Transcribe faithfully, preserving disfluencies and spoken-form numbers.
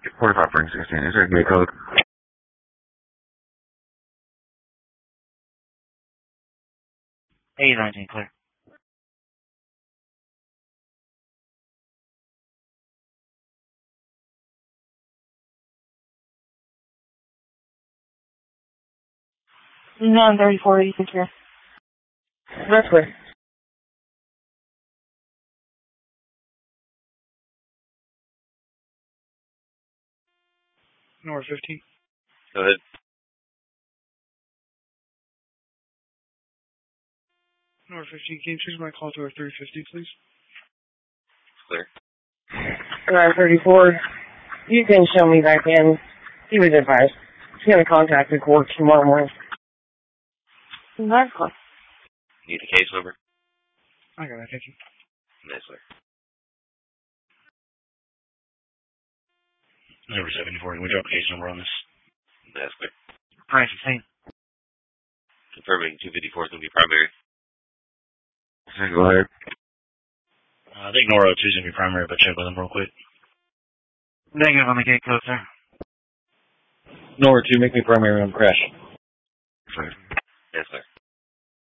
forty-five Frank sixteen, is there a gate code? eight nineteen, clear. nine thirty-four eighty-six here. That's clear. North fifteen. Go ahead. North fifteen, can you change my call to our three fifty, please? Clear. nine thirty-four. You can show me back in. He was advised. He's going to contact the court tomorrow morning. That's clear. Need a case number? I got it, thank you. That's clear. Number seventy-four, can we drop a case number on this? That's clear. Frank sixteen. Confirming two fifty-four is going to be primary. Go ahead. Uh, I think Nora two is going to be primary, but check with them real quick. Negative on the gate code, sir. Nora two, make me primary on crash. Sorry. Yes, sir.